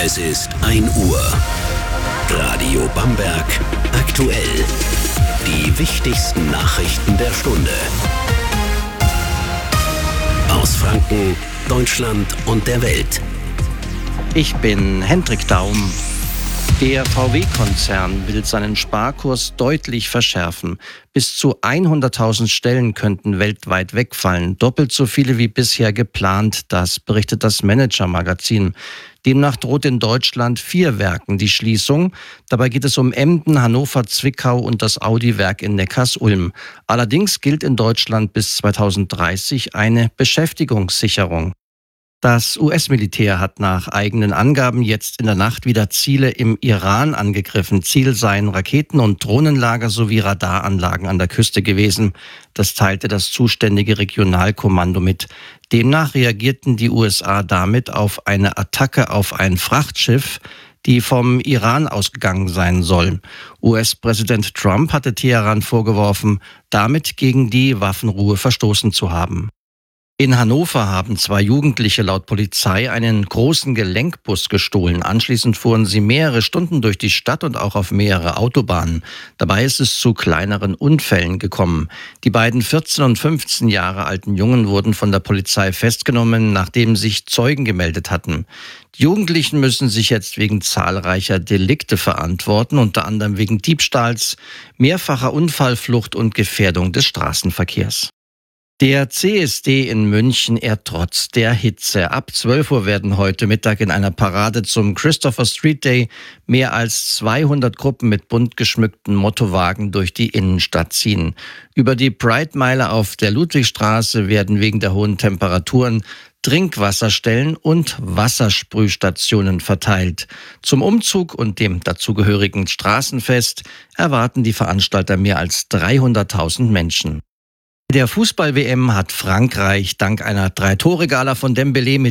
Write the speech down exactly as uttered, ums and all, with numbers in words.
Es ist ein Uhr. Radio Bamberg aktuell. Die wichtigsten Nachrichten der Stunde. Aus Franken, Deutschland und der Welt. Ich bin Hendrik Daum. Der V W-Konzern will seinen Sparkurs deutlich verschärfen. Bis zu hunderttausend Stellen könnten weltweit wegfallen. Doppelt so viele wie bisher geplant, das berichtet das Manager-Magazin. Demnach droht in Deutschland vier Werken die Schließung. Dabei geht es um Emden, Hannover, Zwickau und das Audi-Werk in Neckarsulm. Allerdings gilt in Deutschland bis zweitausenddreißig eine Beschäftigungssicherung. Das U S-Militär hat nach eigenen Angaben jetzt in der Nacht wieder Ziele im Iran angegriffen. Ziel seien Raketen- und Drohnenlager sowie Radaranlagen an der Küste gewesen. Das teilte das zuständige Regionalkommando mit. Demnach reagierten die U S A damit auf eine Attacke auf ein Frachtschiff, die vom Iran ausgegangen sein soll. U S-Präsident Trump hatte Teheran vorgeworfen, damit gegen die Waffenruhe verstoßen zu haben. In Hannover haben zwei Jugendliche laut Polizei einen großen Gelenkbus gestohlen. Anschließend fuhren sie mehrere Stunden durch die Stadt und auch auf mehrere Autobahnen. Dabei ist es zu kleineren Unfällen gekommen. Die beiden vierzehn und fünfzehn Jahre alten Jungen wurden von der Polizei festgenommen, nachdem sich Zeugen gemeldet hatten. Die Jugendlichen müssen sich jetzt wegen zahlreicher Delikte verantworten, unter anderem wegen Diebstahls, mehrfacher Unfallflucht und Gefährdung des Straßenverkehrs. Der C S D in München ehrt trotz der Hitze. Ab zwölf Uhr werden heute Mittag in einer Parade zum Christopher Street Day mehr als zweihundert Gruppen mit bunt geschmückten Mottowagen durch die Innenstadt ziehen. Über die Pride-Meile auf der Ludwigstraße werden wegen der hohen Temperaturen Trinkwasserstellen und Wassersprühstationen verteilt. Zum Umzug und dem dazugehörigen Straßenfest erwarten die Veranstalter mehr als dreihunderttausend Menschen. Der Fußball-W M hat Frankreich dank einer Drei-Tore-Gala von Dembélé mit